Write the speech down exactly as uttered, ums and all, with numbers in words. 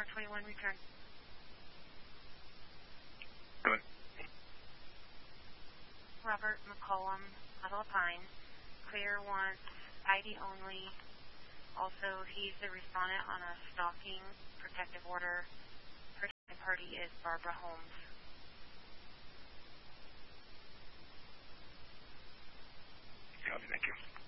R twenty-one, return. Go ahead. Robert McCollum, Huddle Pine. Clear wants I D only. Also, he's the respondent on a stalking protective order. Protected party is Barbara Holmes. Copy, thank you.